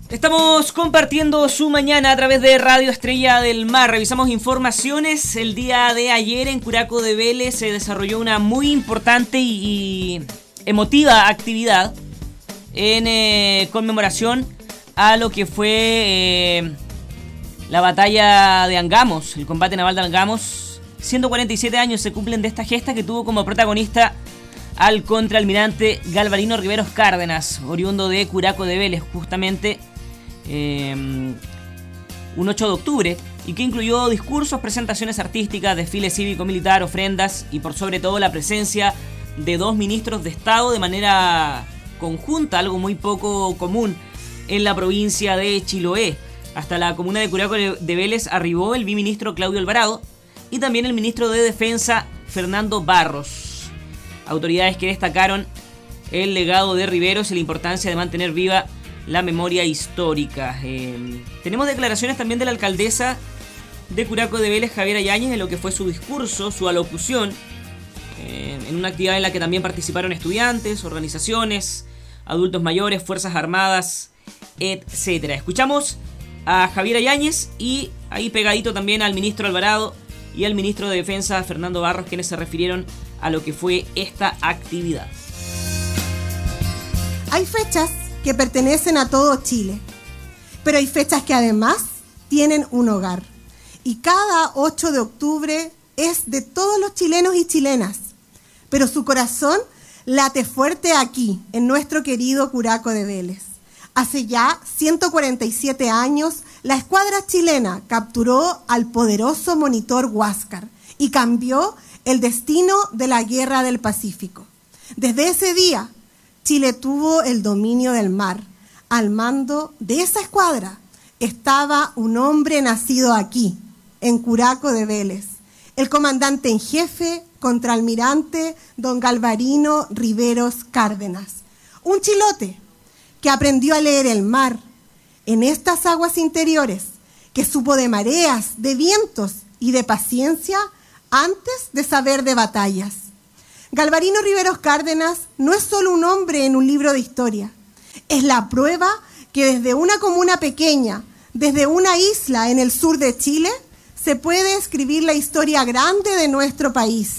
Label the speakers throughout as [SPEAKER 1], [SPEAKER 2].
[SPEAKER 1] Estamos compartiendo su mañana a través de Radio Estrella del Mar. Revisamos informaciones. El día de ayer en Curacao de Vélez se desarrolló una muy importante y emotiva actividad en conmemoración a lo que fue la batalla de Angamos, el combate naval de Angamos. 147 años se cumplen de esta gesta que tuvo como protagonista al contraalmirante Galvarino Riveros Cárdenas, oriundo de Curacao de Vélez, justamente un 8 de octubre, y que incluyó discursos, presentaciones artísticas, desfile cívico-militar, ofrendas y por sobre todo la presencia de 2 ministros de Estado de manera conjunta, algo muy poco común en la provincia de Chiloé. Hasta la comuna de Curacao de Vélez arribó el viceministro Claudio Alvarado y también el ministro de Defensa Fernando Barros. Autoridades que destacaron el legado de Riveros y la importancia de mantener viva la memoria histórica. Tenemos declaraciones también de la alcaldesa de Curacao de Vélez, Javiera Yáñez, en lo que fue su discurso, su alocución, en una actividad en la que también participaron estudiantes, organizaciones, adultos mayores, fuerzas armadas, etc. Escuchamos a Javiera Yáñez y ahí pegadito también al ministro Alvarado y al ministro de Defensa Fernando Barros, quienes se refirieron a lo que fue esta actividad.
[SPEAKER 2] Hay fechas que pertenecen a todo Chile, pero hay fechas que además tienen un hogar. Y cada 8 de octubre es de todos los chilenos y chilenas, pero su corazón late fuerte aquí, en nuestro querido Curacao de Vélez. Hace ya 147 años, la escuadra chilena capturó al poderoso monitor Huáscar y cambió el destino de la Guerra del Pacífico. Desde ese día, Chile tuvo el dominio del mar. Al mando de esa escuadra estaba un hombre nacido aquí, en Curacao de Vélez, el comandante en jefe, contraalmirante don Galvarino Riveros Cárdenas. Un chilote que aprendió a leer el mar en estas aguas interiores, que supo de mareas, de vientos y de paciencia antes de saber de batallas. Galvarino Riveros Cárdenas no es solo un hombre en un libro de historia, es la prueba que desde una comuna pequeña, desde una isla en el sur de Chile, se puede escribir la historia grande de nuestro país.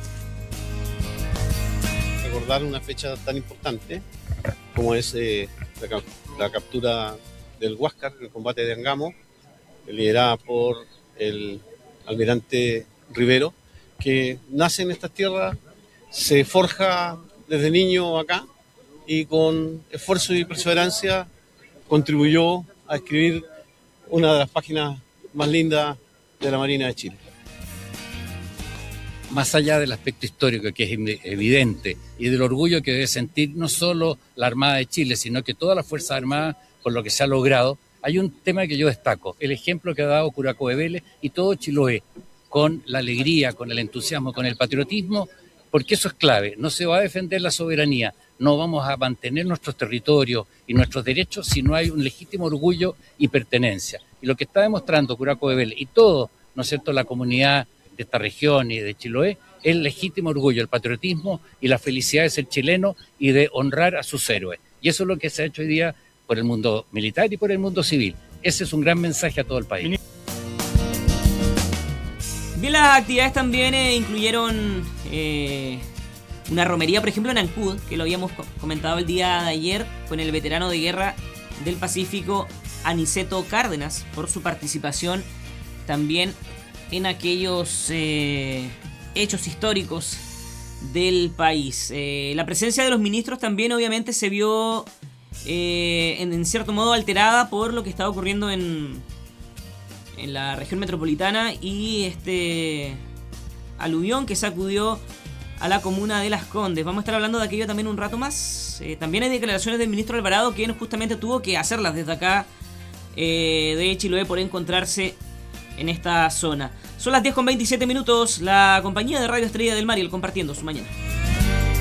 [SPEAKER 3] Recordar una fecha tan importante como es la captura del Huáscar, el combate de Angamos, liderada por el almirante Rivero, que nace en estas tierras, se forja desde niño acá y con esfuerzo y perseverancia contribuyó a escribir una de las páginas más lindas de la Marina de Chile.
[SPEAKER 4] Más allá del aspecto histórico que es evidente y del orgullo que debe sentir no solo la Armada de Chile, sino que todas las Fuerzas Armadas por lo que se ha logrado, hay un tema que yo destaco, el ejemplo que ha dado Curacao de Vélez y todo Chiloé, con la alegría, con el entusiasmo, con el patriotismo, porque eso es clave. No se va a defender la soberanía, no vamos a mantener nuestros territorios y nuestros derechos si no hay un legítimo orgullo y pertenencia. Y lo que está demostrando Curacao de Vélez y todo, ¿no es cierto?, la comunidad de esta región y de Chiloé, es el legítimo orgullo, el patriotismo y la felicidad de ser chileno y de honrar a sus héroes. Y eso es lo que se ha hecho hoy día por el mundo militar y por el mundo civil. Ese es un gran mensaje a todo el país.
[SPEAKER 1] Bien, las actividades también incluyeron una romería, por ejemplo, en Ancud, que lo habíamos comentado el día de ayer, con el veterano de guerra del Pacífico, Aniceto Cárdenas, por su participación también en aquellos hechos históricos del país. La presencia de los ministros también obviamente se vio en cierto modo alterada por lo que estaba ocurriendo en la región metropolitana y este aluvión que sacudió a la comuna de Las Condes. Vamos a estar hablando de aquello también un rato más. También hay declaraciones del ministro Alvarado, quien justamente tuvo que hacerlas desde acá de Chiloé por encontrarse en esta zona. Son las 10:27 minutos. La compañía de Radio Estrella del Mar y el compartiendo su mañana.